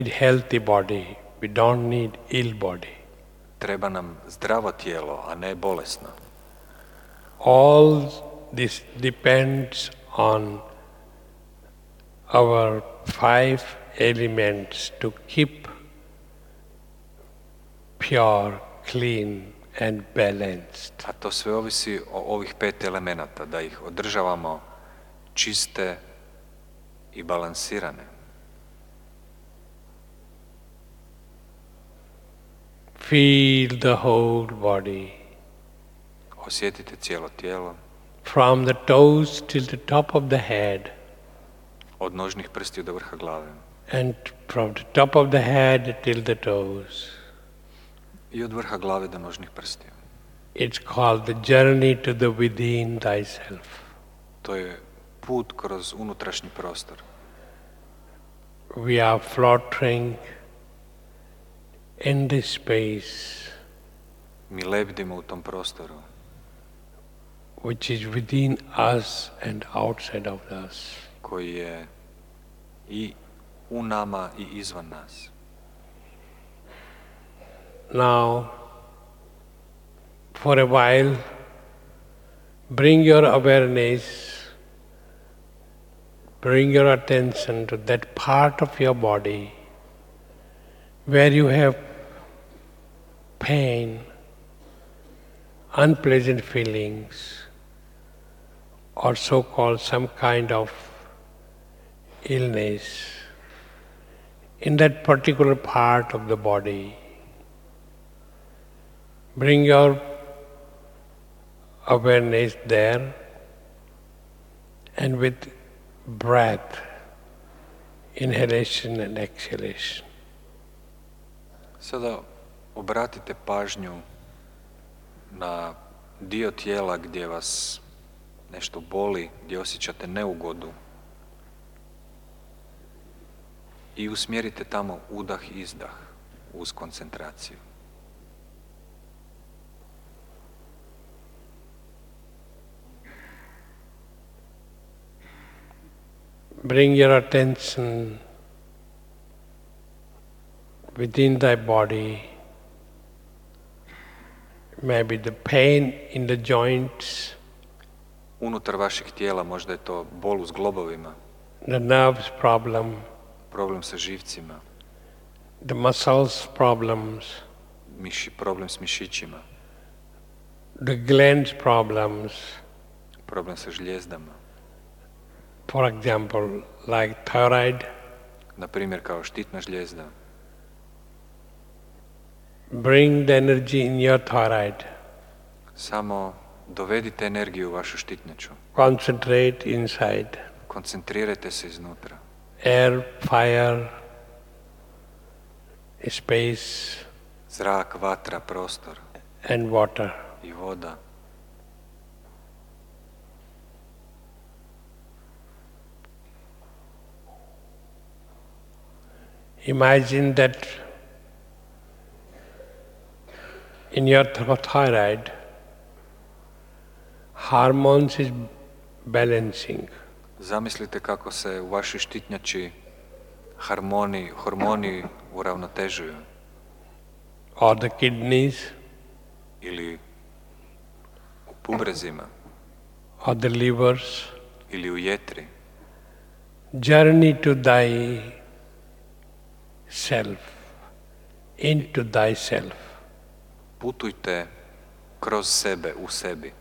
healthy body. We don't need ill body. Treba nam zdravo tijelo, a ne bolesno. All this depends on our 5 elements to keep pure, clean and balanced. A to sve ovisi o ovih 5 elemenata, da ih održavamo čiste i balansirane. Feel the whole body. Osjetite cijelo tijelo. From the toes till the top of the head. Od nožnih prstiju do vrha glave. And from the top of the head till the toes. I od vrha glave do nožnih prstiju. It's called the journey to the within thyself. To je put kroz unutrašnji prostor. We are floating in this space. Mi lebdimo u tom prostoru. Which is within us and outside of us. Koji je i u nama i izvan nas. Now, for a while, bring your awareness, bring your attention to that part of your body where you have pain, unpleasant feelings, or so-called some kind of illness in that particular part of the body. Bring your awareness there and with breath, inhalation and exhalation. Sada obratite pažnju na dio tijela gdje vas nešto boli, gdje osjećate neugodu i usmjerite tamo udah i izdah uz koncentraciju. Bring your attention within thy body, maybe the pain in the joints, Unutar vašeg tijela možda je to bol u zglobovima, the nerves problem, problem sa živcima, the muscles problems, problem s mišićima, the glands problems, problem sa žljezdama, for example, like thyroid. na primjer kao štitna žljezda. Bring the energy in your thyroid. Samo dovedite energiju u vašu štitnjaču. Concentrate inside. Koncentrirajte se iznutra. Air, fire, space, Zrak, vatra, prostor and water. i voda. Imagine that in your thyroid, hormones is balancing. Zamislite kako se u vašoj štitnjači hormoni uravnotežuju. Or the kidneys, Ili u pubrezima, or the livers. ili u jetri. Journey to thy self, into thyself. Putujte kroz sebe, u sebi.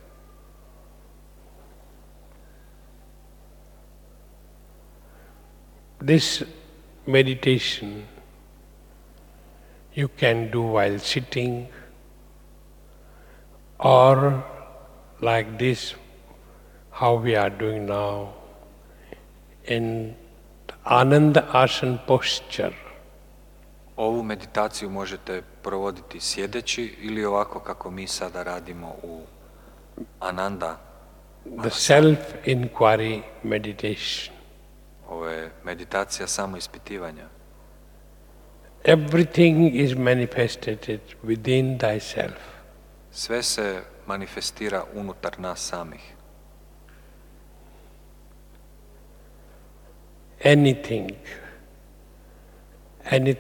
This meditation you can do while sitting, or like this, how we are doing now, in Ananda Asana posture. Ovu meditaciju možete provoditi sjedeći ili ovako kako mi sada radimo u Ananda. The self-inquiry meditation. Ovo je meditacija samoispitivanja. Everything is manifested within thyself. Sve se manifestira unutar nas samih. Anything any